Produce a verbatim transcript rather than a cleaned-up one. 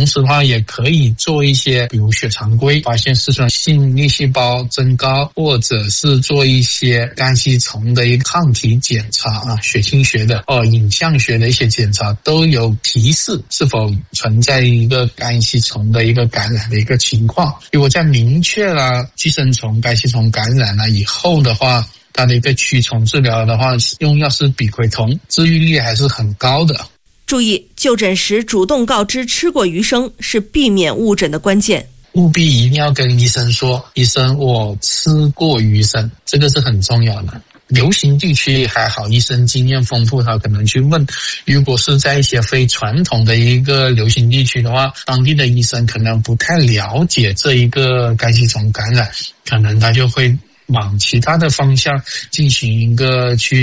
时的话也可以做一些比如血常规，发现嗜酸性粒细胞增高，或者是做一些肝吸虫的一个抗体检查啊，血清学的哦影像学的一些检查都有提示是否存在一个肝吸虫的一个感染的一个情况。如果在明确了寄生虫肝吸虫感染了以后的话，它的一个驱虫治疗的话，用药是吡喹酮，治愈率还是很高的。 注意，就诊时主动告知吃过鱼生是避免误诊的关键。 务必一定要跟医生说，医生我吃过鱼生，这个是很重要的。流行地区还好，医生经验丰富，他可能去问。如果是在一些非传统的一个流行地区的话，当地的医生可能不太了解这一个肝吸虫感染，可能他就会往其他的方向进行一个去